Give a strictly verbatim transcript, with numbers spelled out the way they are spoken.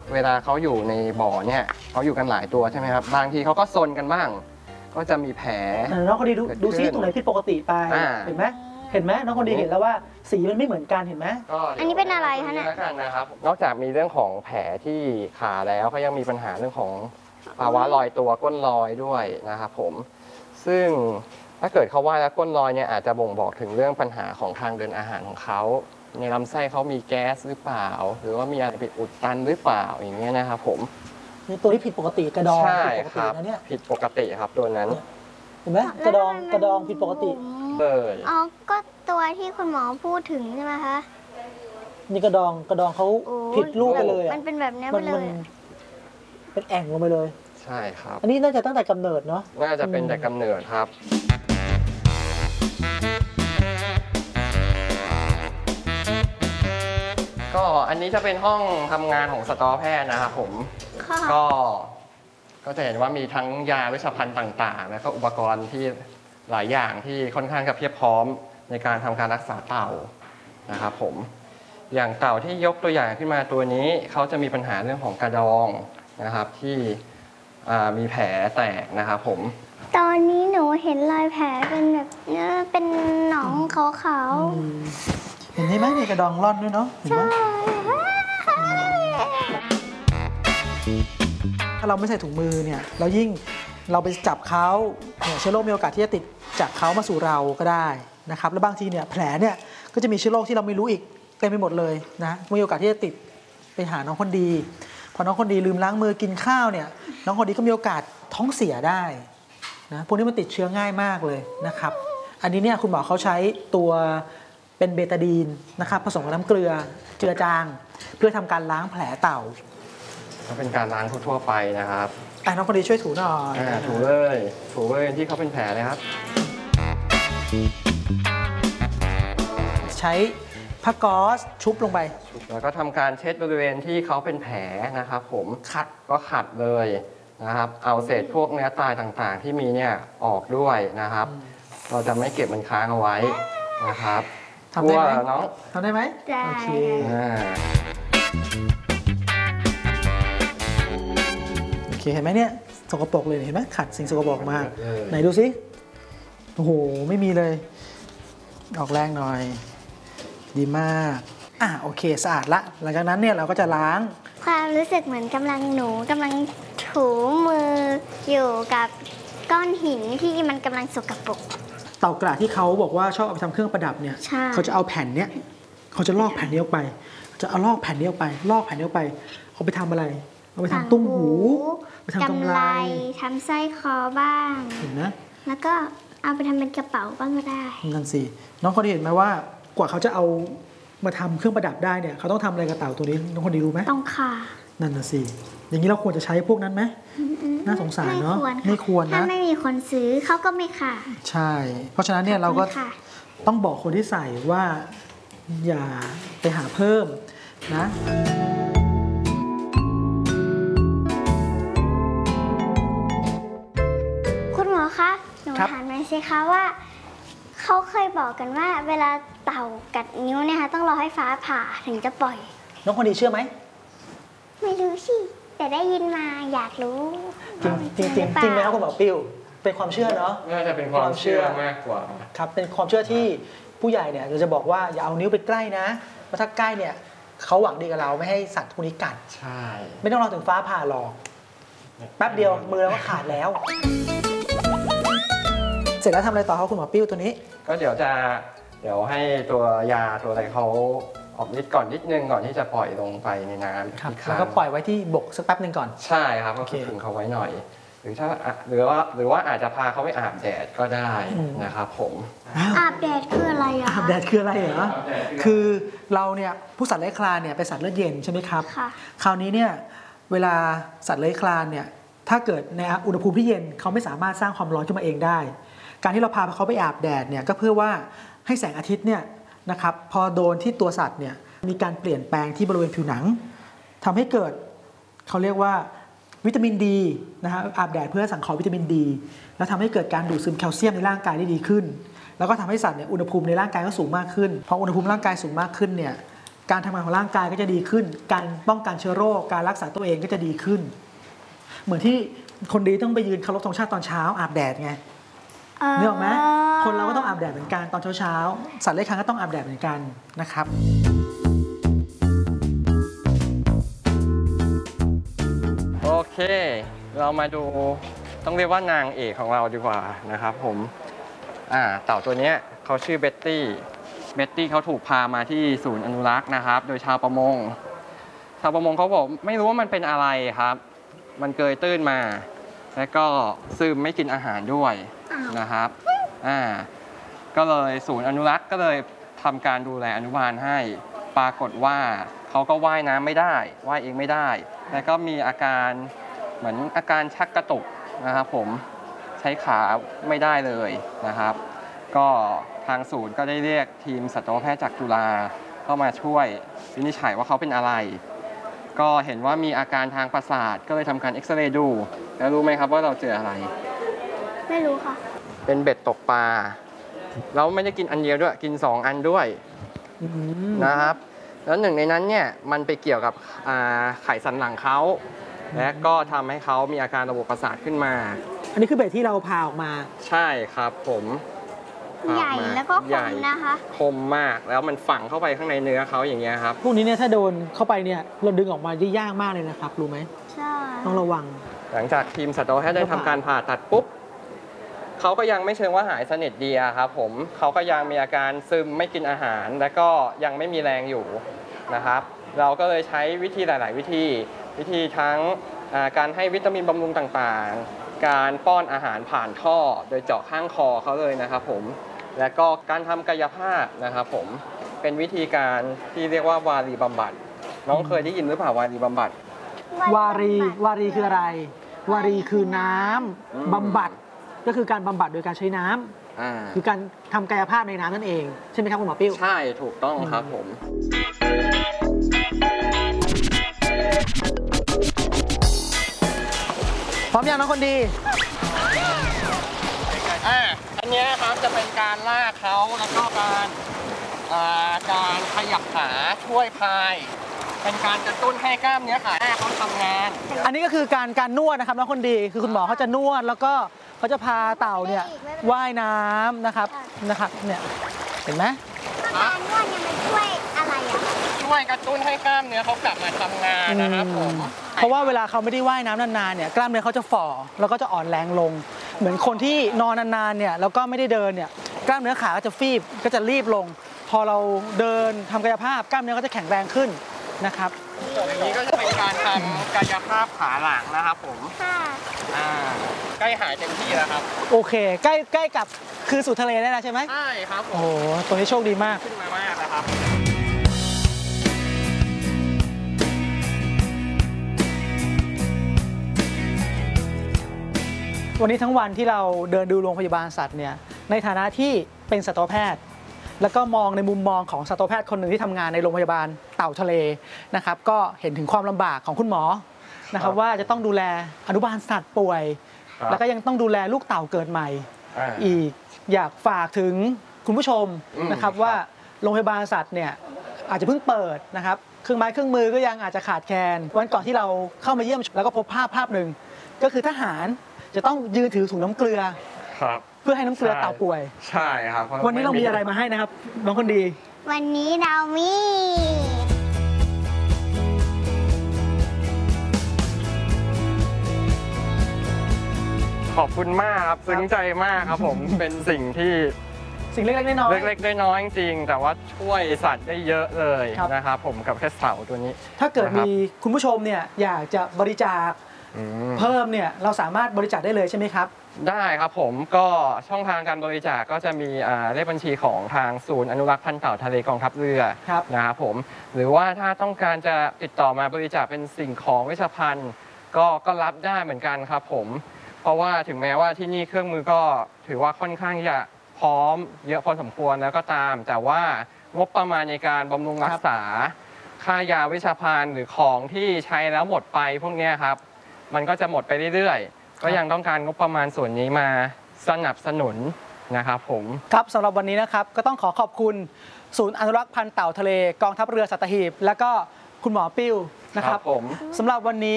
เวลาเขาอยู่ในบ่อเนี่ยเขาอยู่กันหลายตัวใช่ไหมครับบางทีเขาก็ซนกันบ้างก็จะมีแผลน้องคนดีดูดูซิตรงไหนผิดปกติไปเห็นไหมเห็นไหมน้องคนดีเห็นแล้วว่าสีมันไม่เหมือนกันเห็นไหมอันนี้เป็นอะไรคะเนี่ยนะครับนอกจากมีเรื่องของแผลที่ขาแล้วเขายังมีปัญหาเรื่องของภาวะลอยตัวก้นลอยด้วยนะครับผมซึ่งถ้าเกิดเขาว่าแล้วก้นลอยเนี่ยอาจจะบ่งบอกถึงเรื่องปัญหาของทางเดินอาหารของเขาในลำไส้เขามีแก๊สหรือเปล่าหรือว่ามีอะไรผิดอุดตันหรือเปล่าอย่างเงี้ยนะครับผมนี่ตัวที่ผิดปกติกระดองใช่ครับผิดปกติครับตัวนั้นเห็นไหมกระดองกระดองผิดปกติเลยอ๋อก็ตัวที่คุณหมอพูดถึงใช่ไหมคะนี่กระดองกระดองเขาผิดรูปไปเลยมันเป็นแบบนี้ไปเลยเป็นแอ่งลงไปเลยใช่ครับอันนี้น่าจะตั้งแต่กำเนิดเนาะน่าจะเป็นแต่กำเนิดครับก็อันนี้จะเป็นห้องทำงานของสัตวแพทย์นะครับผมก็ก็จะเห็นว่ามีทั้งยาเวชภัณฑ์ต่างๆแล้วก็อุปกรณ์ที่หลายอย่างที่ค่อนข้างจะเพียบพร้อมในการทำการรักษาเต่านะครับผมอย่างเต่าที่ยกตัวอย่างขึ้นมาตัวนี้เขาจะมีปัญหาเรื่องของกระดองนะครับที่มีแผลแตกนะครับผมตอนนี้หนูเห็นรอยแผลเป็นแบบเนื้อเป็นหนองขาวๆเห็นไหมมีกระดองร่อนด้วยเนาะใช่ถ้าเราไม่ใส่ถุงมือเนี่ยเรายิ่งเราไปจับเขาเนี่ยเชื้อโรคมีโอกาสที่จะติดจากเขามาสู่เราก็ได้นะครับแล้วบางทีเนี่ยแผลเนี่ยก็จะมีเชื้อโรคที่เราไม่รู้อีกเต็มไปหมดเลยนะมีโอกาสที่จะติดไปหาน้องคนดีพอน้องคนดีลืมล้างมือกินข้าวเนี่ยน้องคนดีก็มีโอกาสท้องเสียได้นะพวกนี้มันติดเชื้อง่ายมากเลยนะครับอันนี้เนี่ยคุณหมอเขาใช้ตัวเป็นเบตาดีนนะครับผสมกับน้ำเกลือเจือจางเพื่อทำการล้างแผลเต่าก็เป็นการล้างทั่วไปนะครับอ่ะน้องคนดีช่วยถูหน่อยถูเลยถูเลยที่เขาเป็นแผลเลยครับใช้ผ้าก๊อซชุบลงไปแล้วก็ทำการเช็ดบริเวณที่เขาเป็นแผลนะครับผมขัดก็ขัดเลยนะครับเอาเศษพวกเนื้อตายต่างๆที่มีเนี่ยออกด้วยนะครับเราจะไม่เก็บมันค้างเอาไว้นะครับทำได้ไหมน้องทำได้ไหมได้โอเคโอเคเห็นไหมเนี่ยสกปรกเลยเห็นไหมขัดสิ่งสกปรกมากไหนดูสิโอ้โหไม่มีเลยออกแรงหน่อยดีมากอ่ะโอเคสะอาดละหลังจากนั้นเนี่ยเราก็จะล้างความรู้สึกเหมือนกำลังหนูกำลังถูมืออยู่กับก้อนหินที่มันกำลังสกปรกเต่ากระที่เขาบอกว่าชอบเอาไปทำเครื่องประดับเนี่ยเขาจะเอาแผ่นเนี้ยเขาจะลอกแผ่นนี้ออกไปจะเอาลอกแผ่นนี้ออกไปลอกแผ่นนี้ออกไปเอาไปทำอะไรเอาไปทำตุ้มหูไปทำกำไรทำสร้อยคอบ้างเห็นนะแล้วก็เอาไปทำเป็นกระเป๋าบ้างก็ได้นั่นสิน้องคนเห็นไหมว่ากว่าเขาจะเอามาทำเครื่องประดับได้เนี่ยเขาต้องทำอะไรกับเต่าตัวนี้น้องคนดีรู้ไหมต้องค่ะนั่นน่ะสิอย่างนี้เราควรจะใช้พวกนั้นไหมน่าสงสารเนาะไม่ควรนะถ้าไม่มีคนซื้อเขาก็ไม่ค่ะใช่เพราะฉะนั้นเนี่ยเราก็ต้องบอกคนที่ใส่ว่าอย่าไปหาเพิ่มนะคุณหมอคะหนูถามหน่อยสิคะว่าเขาเคยบอกกันว่าเวลาเต่ากัดนิ้วเนี่ยค่ะต้องรอให้ฟ้าผ่าถึงจะปล่อยน้องคนดีเชื่อไหมไม่รู้สิแต่ได้ยินมาอยากรู้จริงจริงจริงไหมครับคุณหมอปิ้วเป็นความเชื่อเนาะน่าจะเป็นความเชื่อมากกว่าครับเป็นความเชื่อที่ผู้ใหญ่เนี่ยจะบอกว่าอย่าเอานิ้วไปใกล้นะเพราะถ้าใกล้เนี่ยเขาหวังดีกับเราไม่ให้สัตว์พวกนี้กัดใช่ไม่ต้องรอถึงฟ้าผ่าหรอกแป๊บเดียวมือเราก็ขาดแล้วเสร็จแล้วทำอะไรต่อครับคุณหมอปิ้วตัวนี้ก็เดี๋ยวจะเดี๋ยวให้ตัวยาตัวอะไรเขาออกฤทธิ์ก่อนนิดนึงก่อนที่จะปล่อยลงไปในน้ำครับแล้วก็ปล่อยไว้ที่บกสักแป๊บนึงก่อนใช่ครับก็คือถึงเขาไว้หน่อยหรือถ้าหรือว่าหรือว่าอาจจะพาเขาไปอาบแดดก็ได้นะครับผมอาบแดดคืออะไรอ่ะอาบแดดคืออะไรเหรอคือเราเนี่ยผู้สัตว์เลื้อยคลานเนี่ยเป็นสัตว์เลือดเย็นใช่ไหมครับคราวนี้เนี่ยเวลาสัตว์เลื้อยคลานเนี่ยถ้าเกิดในอุณหภูมิที่เย็นเขาไม่สามารถสร้างความร้อนขึ้นมาเองได้การที่เราพาเขาไปอาบแดดเนี่ยก็เพื่อว่าให้แสงอาทิตย์เนี่ยนะครับพอโดนที่ตัวสัตว์เนี่ยมีการเปลี่ยนแปลงที่บริเวณผิวหนังทำให้เกิดเขาเรียกว่าวิตามินดีนะฮะอาบแดดเพื่อสังเคราะห์วิตามินดีแล้วทำให้เกิดการดูดซึมแคลเซียมในร่างกายได้ดีขึ้นแล้วก็ทำให้สัตว์เนี่ยอุณหภูมิในร่างกายก็สูงมากขึ้นพออุณหภูมิร่างกายสูงมากขึ้นเนี่ยการทำงานของร่างกายก็จะดีขึ้นการป้องกันเชื้อโรคการรักษาตัวเองก็จะดีขึ้น เหมือนที่คนดีต้องไปยืนเคารพธงชาติตอนเช้าอาบแดดไงนึกออกไหมคนเราก็ต้องอาบแดดเหมือนกันตอนเช้าๆสัตว์เลื้อยคลานก็ต้องอาบแดดเหมือนกันนะครับโอเคเรามาดูต้องเรียกว่านางเอกของเราดีกว่านะครับผมอ่าเต่าตัวนี้เขาชื่อเบ็ตตี้เบ็ตตี้เขาถูกพามาที่ศูนย์อนุรักษ์นะครับโดยชาวประมงชาวประมงเขาบอกไม่รู้ว่ามันเป็นอะไรครับมันเกยตื้นมาแล้วก็ซึมไม่กินอาหารด้วยนะครับอ่าก็เลยศูนย์อนุรักษ์ก็เลยทำการดูแลอนุบาลให้ปรากฏว่าเขาก็ว่ายน้ำไม่ได้ว่ายเองไม่ได้แล้วก็มีอาการเหมือนอาการชักกระตุกนะครับผมใช้ขาไม่ได้เลยนะครับก็ทางศูนย์ก็ได้เรียกทีมสัตวแพทย์จากจุฬาเข้ามาช่วยวินิจฉัยว่าเขาเป็นอะไรก็เห็นว่ามีอาการทางประสาทก็เลยทำการเอ็กซเรย์ดูแล้วรู้ไหมครับว่าเราเจออะไรไม่รู้ค่ะเป็นเบ็ดตกปลาแล้วไม่ได้กินอันเดียวด้วยกินสองอันด้วยนะครับแล้วหนึ่งในนั้นเนี่ยมันไปเกี่ยวกับไขสันหลังเขาและก็ทำให้เขามีอาการระบบประสาทขึ้นมาอันนี้คือเบ็ดที่เราพาออกมาใช่ครับผมใหญ่แล้วก็คมนะคะคมมากแล้วมันฝังเข้าไปข้างในเนื้อเขาอย่างเงี้ยครับพวกนี้เนี่ยถ้าโดนเข้าไปเนี่ยเราดึงออกมาได้ยากมากเลยนะครับรู้ไหมใช่ต้องระวังหลังจากทีมสัตวแพทย์ได้ทำการผ่าตัดปุ๊บเขาก็ยังไม่เชิงว่าหายสนิทดีครับผมเขาก็ยังมีอาการซึมไม่กินอาหารและก็ยังไม่มีแรงอยู่นะครับเราก็เลยใช้วิธีหลาย ๆ วิธีวิธีทั้งการให้วิตามินบำรุงต่างๆการป้อนอาหารผ่านท่อโดยเจาะข้างคอเขาเลยนะครับผมและก็การทำกายภาพนะครับผมเป็นวิธีการที่เรียกว่าวารีบำบัดน้องเคยได้ยินหรือเปล่าวารีบำบัดวารีวารีคืออะไรวารีคือน้ำบำบัดก็คือการบำบัดโดยการใช้น้ำคือการทำกายภาพในน้ำนั่นเองใช่ไหมครับคุณหมอปิ้วใช่ถูกต้องครับผมพร้อมยังน้องคนดีอ่าอันนี้ครับจะเป็นการลากเขาแล้วก็การการขยับขาช่วยพายเป็นการกระตุ้นให้กล้ามเนื้อขาแรกเขาทำงานอันนี้ก็คือการการนวดนะครับน้องคนดีคือคุณหมอเขาจะนวดแล้วก็เขาจะพาเต่าเนี่ยว่ายน้ำนะครับนะครับเนี่ยเห็นไหมการนวดเนี่ยมันช่วยอะไรอ่ะช่วยกระตุ้นให้กล้ามเนื้อเขากลับมาทำงานนะครับผมเพราะว่าเวลาเขาไม่ได้ว่ายน้ำนานๆเนี่ยกล้ามเนื้อเขาจะฝ่อแล้วก็จะอ่อนแรงลงเหมือนคนที่นอนนานๆเนี่ยแล้วก็ไม่ได้เดินเนี่ยกล้ามเนื้อขาก็จะฟีบก็จะรีบลงพอเราเดินทำกายภาพกล้ามเนื้อก็จะแข็งแรงขึ้นนะครับอย่างนี้ก็จะเป็นการทำกายภาพขาหลังนะครับผมค่ะอ่าใกล้หายเต็มที่แล้วครับโอเคใกล้ใกล้กับคือสู่ทะเลได้แล้วใช่ไหมใช่ครับโอ้โหตัวนี้โชคดีมากขึ้นมามากนะครับวันนี้ทั้งวันที่เราเดินดูโรงพยาบาลสัตว์เนี่ยในฐานะที่เป็นสัตวแพทย์แล้วก็มองในมุมมองของสัตวแพทย์คนหนึ่งที่ทำงานในโรงพยาบาลเต่าทะเลนะครับก็เห็นถึงความลำบากของคุณหมอนะครับว่าจะต้องดูแลอนุบาลสัตว์ป่วยแล้วก็ยังต้องดูแลลูกเต่าเกิดใหม่อีกอยากฝากถึงคุณผู้ชมนะครับว่าโรงพยาบาลสัตว์เนี่ยอาจจะเพิ่งเปิดนะครับเครื่องไม้เครื่องมือก็ยังอาจจะขาดแคลนวันก่อนที่เราเข้ามาเยี่ยมแล้วก็พบภาพภาพหนึ่งก็คือทหารจะต้องยืนถือถุงน้ำเกลือเพื่อให้น้ำเกลือเต่าป่วยใช่ครับวันนี้เรามีอะไรมาให้นะครับน้องคนดีวันนี้เรามีขอบคุณมากครับซึ้งใจมากครับผมเป็นสิ่งที่สิ่งเล็กๆน้อยๆเล็กๆน้อยๆจริงแต่ว่าช่วยสัตว์ได้เยอะเลยนะครับผมกับแค่เต่าตัวนี้ถ้าเกิดมีคุณผู้ชมเนี่ยอยากจะบริจาคเพิ่มเนี่ยเราสามารถบริจาคได้เลยใช่ไหมครับได้ครับผมก็ช่องทางการบริจาคก็จะมีเลขบัญชีของทางศูนย์อนุรักษ์พันธุ์เต่าทะเลกองทัพเรือนะครับผมหรือว่าถ้าต้องการจะติดต่อมาบริจาคเป็นสิ่งของเวชภัณฑ์ก็ก็รับได้เหมือนกันครับผมเพราะว่าถึงแม้ว่าที่นี่เครื่องมือก็ถือว่าค่อนข้างจะพร้อมเยอะพอสมควรแล้วก็ตามแต่ว่างบประมาณในการบำรุงรักษาค่ายาเวชภัณฑ์หรือของที่ใช้แล้วหมดไปพวกนี้ครับมันก็จะหมดไปเรื่อยๆก็ยังต้องการงบประมาณส่วนนี้มาสนับสนุนนะครับผมครับสำหรับวันนี้นะครับก็ต้องขอขอบคุณศูนย์อนุรักษ์พันธุ์เต่าทะเลกองทัพเรือสัตหีบแล้วก็คุณหมอปิ้วนะครับผมสำหรับวันนี้